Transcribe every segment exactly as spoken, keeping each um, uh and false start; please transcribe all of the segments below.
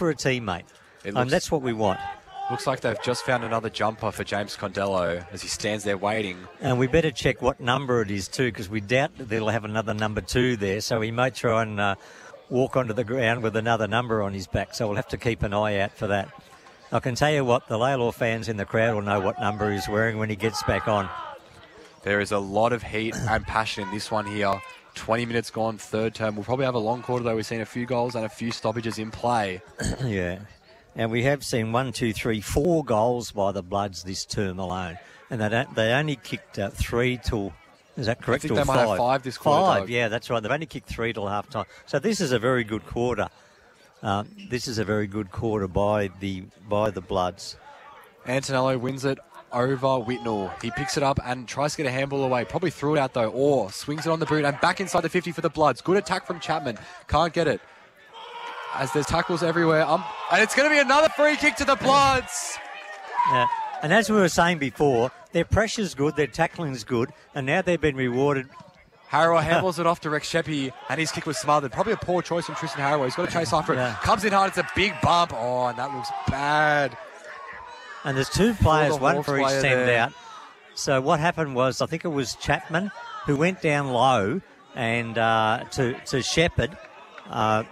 for a teammate. It And looks- that's what we want. Looks like they've just found another jumper for James Condello as he stands there waiting. And we better check what number it is too, because we doubt that they'll have another number two there. So he might try and uh, walk onto the ground with another number on his back. So we'll have to keep an eye out for that. I can tell you what, the Lalor fans in the crowd will know what number he's wearing when he gets back on. There is a lot of heat and passion in this one here. twenty minutes gone, third term. We'll probably have a long quarter, though. We've seen a few goals and a few stoppages in play. Yeah. And we have seen one, two, three, four goals by the Bloods this term alone. And they don't, they only kicked uh, three till, is that correct? I think or they might five? have five this quarter. Five, Doug. yeah, that's right. They've only kicked three till half time. So this is a very good quarter. Um, this is a very good quarter by the by the Bloods. Antonello wins it over Whitnall. He picks it up and tries to get a handball away. Probably threw it out, though. Or swings it on the boot and back inside the fifty for the Bloods. Good attack from Chapman. Can't get it. As there's tackles everywhere. Um, and it's going to be another free kick to the Bloods. Yeah. And as we were saying before, their pressure's good, their tackling's good, and now they've been rewarded. Harrower handles it off to Rex Sheppy, and his kick was smothered. Probably a poor choice from Tristan Harrower. He's got to chase after it. Yeah. Comes in hard. It's a big bump. Oh, and that looks bad. And there's two players, one Hawks for each player send there. out. So what happened was, I think it was Chapman who went down low and uh, to to Shepherd, uh,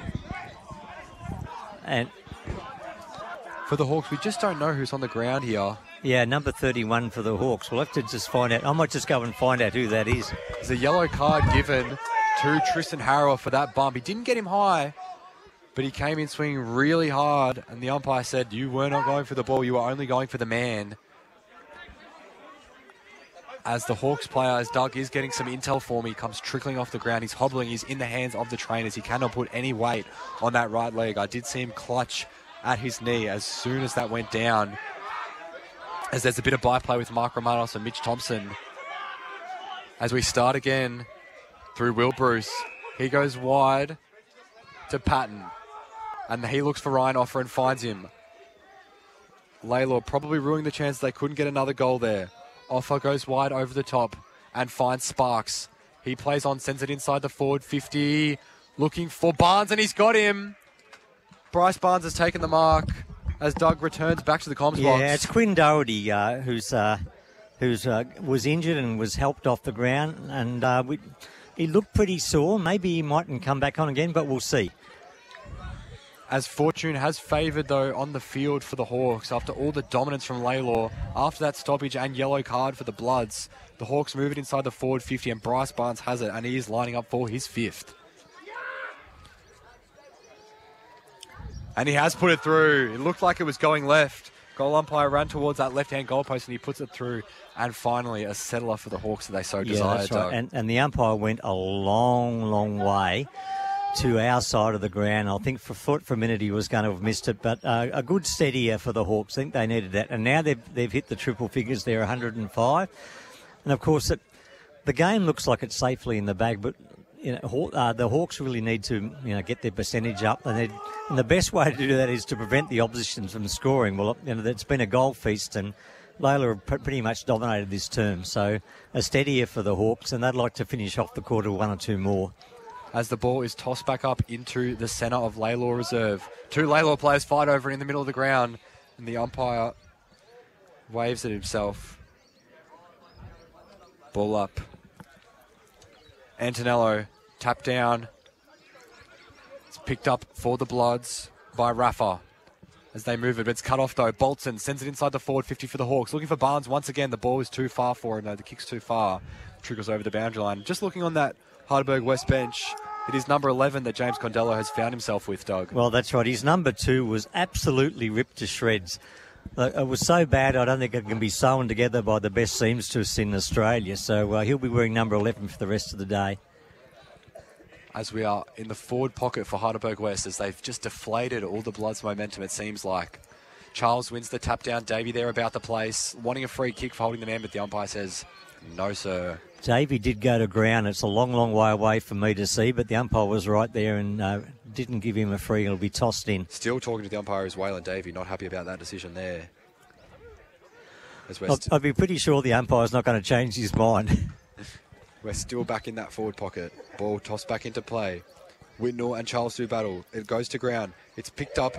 and For the Hawks, we just don't know who's on the ground here. yeah, number thirty-one for the Hawks. We'll have to just find out. I might just go and find out who that is. There's a yellow card given to Tristan Harrower for that bump. He didn't get him high, but he came in swinging really hard, and the umpire said, you were not going for the ball, you were only going for the man. As the Hawks player, as Doug is getting some intel for me, comes trickling off the ground. He's hobbling. He's in the hands of the trainers. He cannot put any weight on that right leg. I did see him clutch at his knee as soon as that went down. As there's a bit of byplay with Mark Romanos and Mitch Thompson. As we start again through Will Bruce. He goes wide to Patton. And he looks for Ryan Offer and finds him. Lalor probably ruining the chance they couldn't get another goal there. Offer goes wide over the top and finds Sparks. He plays on, sends it inside the forward fifty. Looking for Barnes, and he's got him. Bryce Barnes has taken the mark as Doug returns back to the comms Yeah, box. it's Quinn Doherty uh, who's uh, who's uh, was injured and was helped off the ground, and uh, we, he looked pretty sore. Maybe he mightn't come back on again, but we'll see. As fortune has favoured, though, on the field for the Hawks after all the dominance from Lalor. After that stoppage and yellow card for the Bloods, the Hawks move it inside the forward fifty, and Bryce Barnes has it, and he is lining up for his fifth. And he has put it through. It looked like it was going left. Goal umpire ran towards that left-hand goalpost, and he puts it through. And finally, a settler for the Hawks that they so Yeah, desired. that's right. Doug. And, and the umpire went a long, long way to our side of the ground. I think for foot for a minute he was going to have missed it, but uh, a good steadier for the Hawks. I think they needed that. And now they've they've hit the triple figures there, one hundred and five. And of course, it, the game looks like it's safely in the bag, but you know, Haw- uh, the Hawks really need to you know get their percentage up, and, they'd- and the best way to do that is to prevent the opposition from scoring. Well, you know, it's been a goal feast, and Layla have pr- pretty much dominated this term. So a steadier for the Hawks, and they'd like to finish off the quarter one or two more. As the ball is tossed back up into the centre of Lalor Reserve. Two Lalor players fight over it in the middle of the ground, and the umpire waves at himself. Ball up. Antonello, tap down. It's picked up for the Bloods by Rafa as they move it, but it's cut off though. Bolton sends it inside the forward fifty for the Hawks. Looking for Barnes once again. The ball is too far for him though. The kick's too far. Trickles over the boundary line. Just looking on that Heidelberg West bench, it is number eleven that James Condello has found himself with, Doug. Well, that's right. His number two was absolutely ripped to shreds. Uh, It was so bad, I don't think it can be sewn together by the best seamstress in Australia. So uh, he'll be wearing number eleven for the rest of the day. As we are in the forward pocket for Heidelberg West, as they've just deflated all the Bloods' momentum, it seems like. Charles wins the tap down. Davey there about the place, wanting a free kick for holding the man, but the umpire says, no, sir. Davey did go to ground. It's a long, long way away for me to see, but the umpire was right there and uh, didn't give him a free. It'll be tossed in. Still talking to the umpire is Waylon Davey, not happy about that decision there. As we're, I'd, st- I'd be pretty sure the umpire's not going to change his mind. we're still back in that forward pocket. Ball tossed back into play. Whitnall and Charles do battle. It goes to ground. It's picked up